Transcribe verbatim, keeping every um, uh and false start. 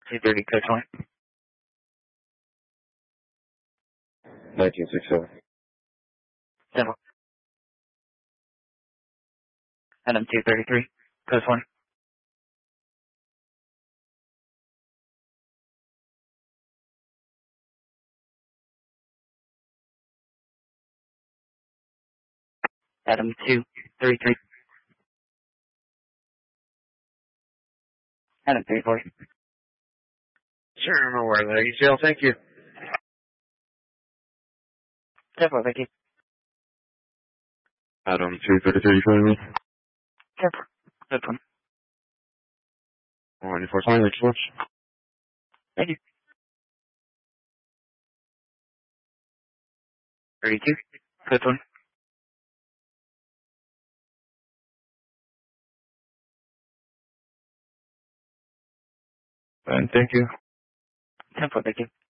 two thirty, code twenty. nineteen sixty-seven. Simple. Adam two thirty-three, code twenty. Adam two thirty-three. Adam three forty. Sure, I'm aware of that. E C L, thank you. Simple, thank you. Adam two thirty-three, you calling me? Simple. Code twenty. Oh, ninety-four twenty, thanks so much. Thank you. thirty-two, code twenty. And thank you. Simple, thank you.